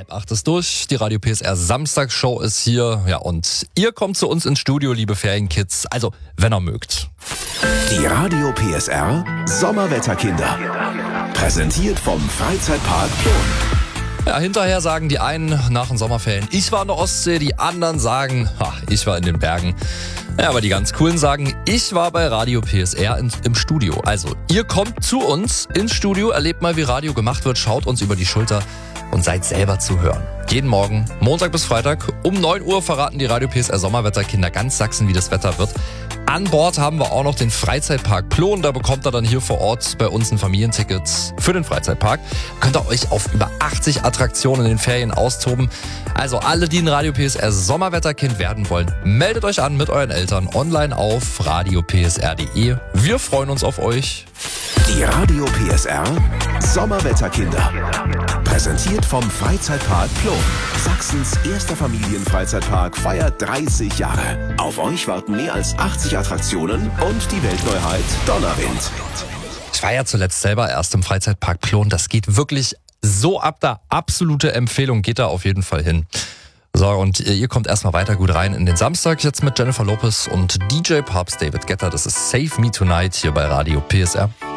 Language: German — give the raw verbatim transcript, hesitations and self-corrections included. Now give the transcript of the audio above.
ab acht ist durch. Die Radio P S R Samstagsshow ist hier. Ja, und ihr kommt zu uns ins Studio, liebe Ferienkids. Also, wenn ihr mögt. Die Radio P S R Sommerwetterkinder. Präsentiert vom Freizeitpark Plon. Ja, hinterher sagen die einen nach den Sommerferien, ich war in der Ostsee, die anderen sagen, ha, ich war in den Bergen. Ja, aber die ganz coolen sagen, ich war bei Radio P S R in, im Studio. Also, ihr kommt zu uns ins Studio, erlebt mal, wie Radio gemacht wird, schaut uns über die Schulter und seid selber zu hören. Jeden Morgen, Montag bis Freitag, um neun Uhr verraten die Radio P S R Sommerwetterkinder ganz Sachsen, wie das Wetter wird. An Bord haben wir auch noch den Freizeitpark Plon. Da bekommt ihr dann hier vor Ort bei uns ein Familienticket für den Freizeitpark. Könnt ihr euch auf über achtzig Attraktionen in den Ferien austoben. Also alle, die ein Radio P S R Sommerwetterkind werden wollen, meldet euch an mit euren Eltern online auf radio p s r punkt d e. Wir freuen uns auf euch. Die Radio P S R Sommerwetterkinder. Präsentiert vom Freizeitpark Plon. Sachsens erster Familienfreizeitpark feiert dreißig Jahre. Auf euch warten mehr als achtzig Attraktionen und die Weltneuheit Donnerwind. Ich war ja zuletzt selber erst im Freizeitpark Plon. Das geht wirklich so ab da. Absolute Empfehlung, geht da auf jeden Fall hin. So, und ihr kommt erstmal weiter gut rein in den Samstag jetzt mit Jennifer Lopez und D J Papst David Guetta. Das ist Save Me Tonight hier bei Radio P S R.